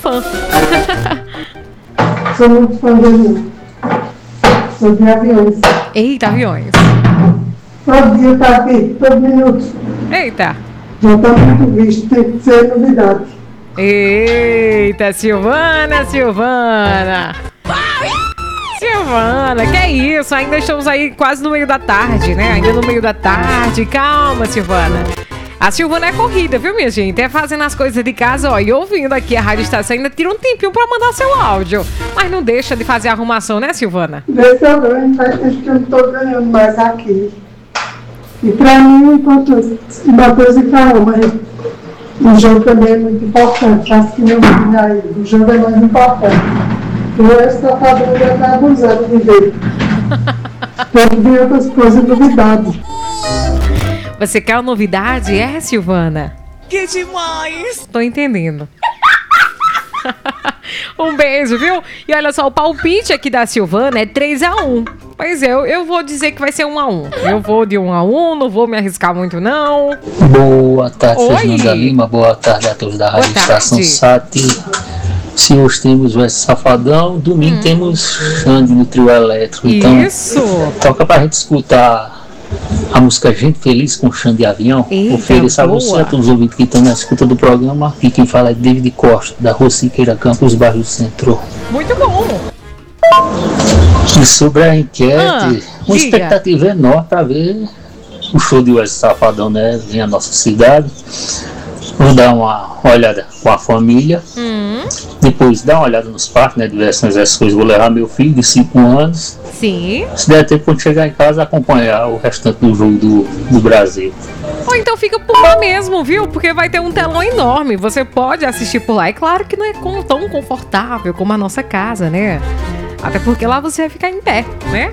fã. Sou muito fã dele. Sou de aviões. Eita, aviões. Todo dia tá aqui, todo minuto. Eita. Já tá muito visto, tem que ser novidade. Eita, Silvana. Silvana, que é isso? Ainda estamos aí quase no meio da tarde, né? Ainda no meio da tarde. Calma, Silvana. A Silvana é corrida, viu, minha gente? É fazendo as coisas de casa, ó, e ouvindo aqui a Rádio Estação. Ainda tira um tempinho pra mandar seu áudio. Mas não deixa de fazer a arrumação, né, Silvana? Desse eu ganho, faz tempo que eu não tô ganhando mais aqui. E pra mim, enquanto uma coisa que falou, mas o jogo também é muito importante. Acho que meu filho aí, o jogo é mais importante. O resto da padrão já tá abusado de ver. Tem que ver outras coisas, novidades. Você quer uma novidade? É, Silvana? Que demais! Tô entendendo. Um beijo, viu? E olha só, o palpite aqui da Silvana é 3-1. Pois é, eu vou dizer que vai ser 1-1. Eu vou de 1-1, não vou me arriscar muito, não. Boa tarde, Oi. Fernanda Lima. Boa tarde a todos da Rádio Estação Sat. Se hoje temos o S Safadão, domingo temos Xande no trio elétrico. Então, isso! Toca pra gente escutar a música Gente Feliz com Xande Avião. Eita, ofereça boa. a você, a todos os ouvintes que estão na escuta do programa. E quem fala é David Costa, da Rua Siqueira Campos, bairro do Centro. Muito bom! E sobre a enquete, uma diga. expectativa enorme para ver o show de Wesley Safadão, né, em a nossa cidade. Vou dar uma olhada com a família, depois dar uma olhada nos parques, né, diversas essas coisas. Vou levar meu filho de 5 anos. Sim. Se der tempo, quando chegar em casa, acompanhar o restante do jogo do Brasil. Ou então fica por lá mesmo, viu? Porque vai ter um telão enorme. Você pode assistir por lá. É claro que não é tão confortável como a nossa casa, né? Até porque lá você vai ficar em pé, né?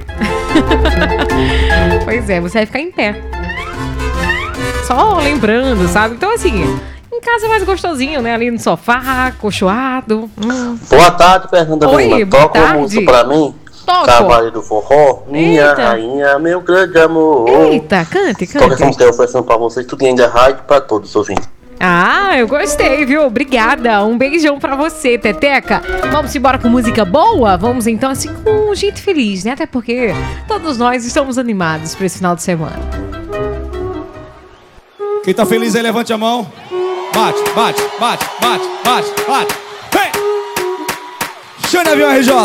Pois é, você vai ficar em pé. Só lembrando, sabe? Então assim, em casa é mais gostosinho, né? Ali no sofá, acolchoado. Boa tarde, Fernanda Oi, Lima. boa Toca uma tarde. música pra mim. Toco. Cavaleiro do Forró, minha Eita. rainha, meu grande amor. Eita, cante. Toca essa música oferecendo pra vocês, tudo ainda rádio pra todos os ouvintes. Ah, eu gostei, viu? Obrigada. Um beijão pra você, Teteca. Vamos embora com música boa? Vamos então assim com gente feliz, né? Até porque todos nós estamos animados pra esse final de semana. Quem tá feliz aí, levante a mão. Bate, bate, bate, bate, bate, bate. Vem! Xande Avião RJ.